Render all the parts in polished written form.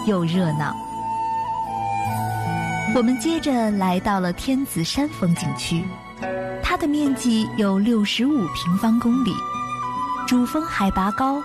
又热闹。我们接着来到了天子山风景区，它的面积有65平方公里，主峰海拔高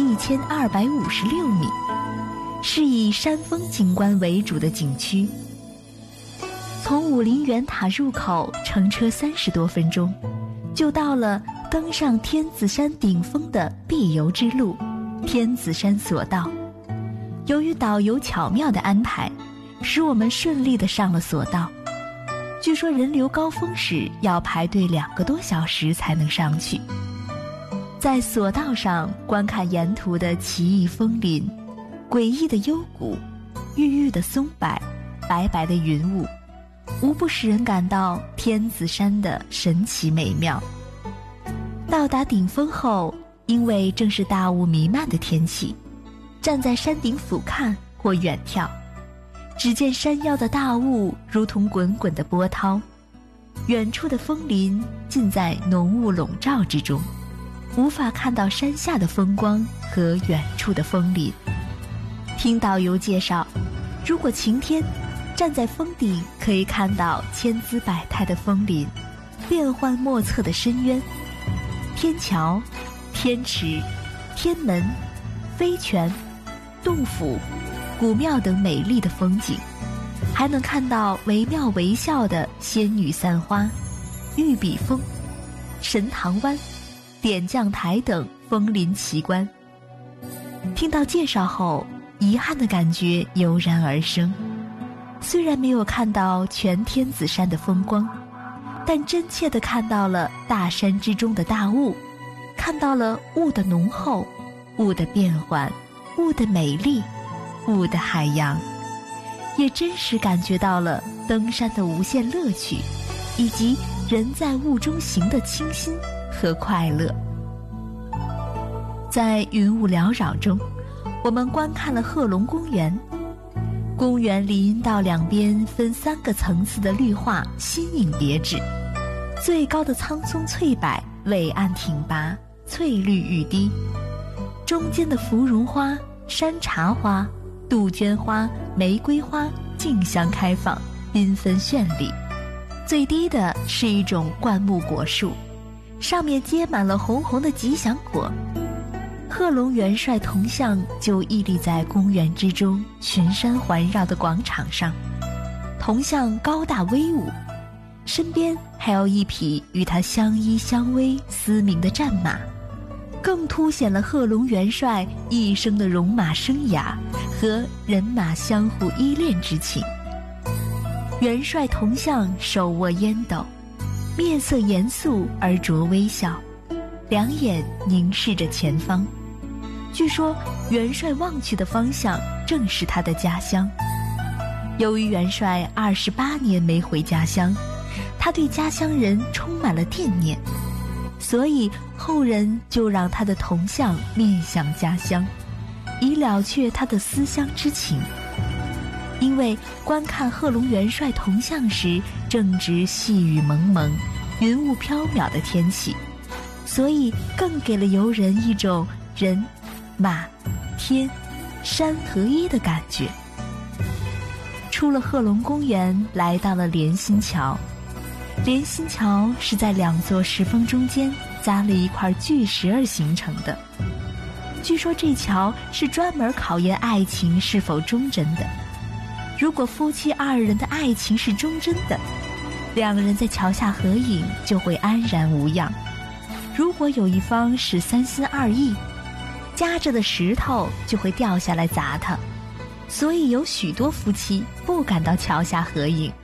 1256米，是以山峰景观为主的景区。从武陵源塔入口乘车30多分钟，就到了登上天子山顶峰的必游之路——天子山索道。由于导游巧妙的安排，使我们顺利地上了索道。据说人流高峰时要排队2个多小时才能上去。在索道上观看沿途的奇异峰林、诡异的幽谷、郁郁的松柏、白白的云雾，无不使人感到天子山的神奇美妙。到达顶峰后，因为正是大雾弥漫的天气，站在山顶俯瞰或远眺，只见山腰的大雾如同滚滚的波涛，远处的峰林尽在浓雾笼罩之中，无法看到山下的风光和远处的峰林。听导游介绍，如果晴天，站在峰顶可以看到千姿百态的峰林，变幻莫测的深渊，天桥、天池、天门、飞泉、洞府、古庙等美丽的风景，还能看到惟妙惟肖的仙女散花、玉笔峰、神堂湾、点将台等峰林奇观。听到介绍后，遗憾的感觉油然而生。虽然没有看到全天子山的风光，但真切地看到了大山之中的大雾，看到了雾的浓厚、雾的变幻、雾的美丽、雾的海洋，也真实感觉到了登山的无限乐趣，以及人在雾中行的清新和快乐。在云雾缭绕中，我们观看了贺龙公园。公园林道两边分3个层次的绿化新颖别致，最高的苍松翠柏伟岸挺拔，翠绿欲滴，中间的芙蓉花、山茶花、杜鹃花、玫瑰花竞相开放，缤纷绚丽。最低的是一种灌木果树，上面结满了红红的吉祥果。贺龙元帅铜像就屹立在公园之中群山环绕的广场上，铜像高大威武，身边还有一匹与他相依相偎嘶鸣的战马，更凸显了贺龙元帅一生的戎马生涯和人马相互依恋之情。元帅铜像手握烟斗，面色严肃而着微笑，两眼凝视着前方。据说元帅望去的方向正是他的家乡。由于元帅28年没回家乡，他对家乡人充满了惦念，所以后人就让他的铜像面向家乡，以了却他的思乡之情。因为观看贺龙元帅铜像时正值细雨蒙蒙、云雾飘渺的天气，所以更给了游人一种人、马、天、山合一的感觉。出了贺龙公园，来到了莲心桥。莲心桥是在2座石峰中间加了一块巨石而形成的。据说这桥是专门考验爱情是否忠贞的。如果夫妻2人的爱情是忠贞的，2人在桥下合影就会安然无恙。如果有一方是3心2意，夹着的石头就会掉下来砸他，所以有许多夫妻不敢到桥下合影。